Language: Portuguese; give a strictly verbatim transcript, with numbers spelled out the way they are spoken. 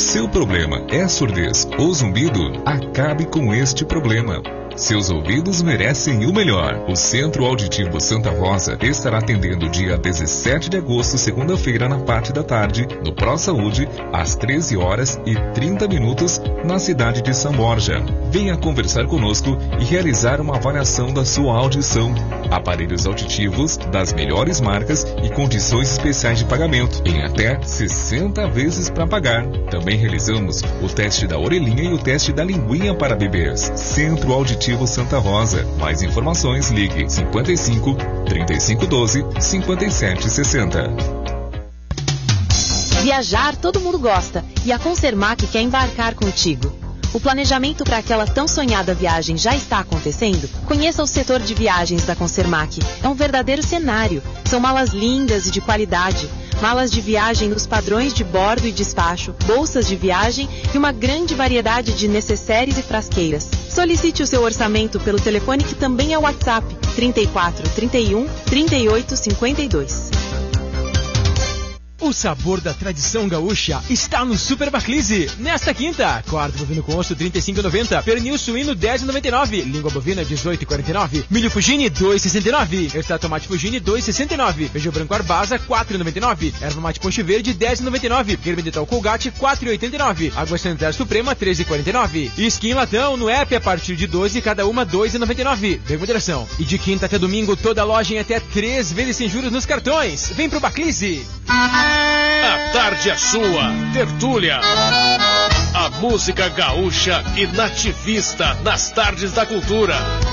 Seu problema é surdez ou zumbido? Acabe com este problema. Seus ouvidos merecem o melhor. O Centro Auditivo Santa Rosa estará atendendo dia dezessete de agosto, segunda-feira, na parte da tarde, no ProSaúde, às treze horas e trinta minutos, na cidade de São Borja. Venha conversar conosco e realizar uma avaliação da sua audição. Aparelhos auditivos das melhores marcas e condições especiais de pagamento, em até sessenta vezes para pagar. Também realizamos o teste da orelhinha e o teste da linguinha para bebês. Centro Auditivo Santa Rosa. Mais informações, ligue cinquenta e cinco, trinta e cinco doze, cinquenta e sete sessenta. Viajar todo mundo gosta e a Concermac quer embarcar contigo. O planejamento para aquela tão sonhada viagem já está acontecendo? Conheça o setor de viagens da Concermac. É um verdadeiro cenário. São malas lindas e de qualidade. Malas de viagem nos padrões de bordo e despacho, bolsas de viagem e uma grande variedade de necessários e frasqueiras. Solicite o seu orçamento pelo telefone que também é o WhatsApp, trinta e quatro, trinta e um, trinta e oito, cinquenta e dois. O sabor da tradição gaúcha está no Super Baclise. Nesta quinta, quarto bovino com osso trinta e cinco reais e noventa centavos, pernil suíno dez reais e noventa e nove centavos, língua bovina dezoito reais e quarenta e nove centavos, milho Fugini dois reais e sessenta e nove centavos, extrato tomate Fugini dois reais e sessenta e nove centavos, feijão branco Arbasa quatro reais e noventa e nove centavos, erva mate Ponche Verde dez reais e noventa e nove centavos, creme dental Colgate quatro reais e oitenta e nove centavos, água sanitária Suprema treze reais e quarenta e nove centavos, skin latão no app a partir de doze, cada uma dois reais e noventa e nove centavos. Vem moderação. E de quinta até domingo toda a loja em até três vezes sem juros nos cartões. Vem pro Baclise. A tarde é sua, tertúlia. A música gaúcha e nativista nas tardes da cultura.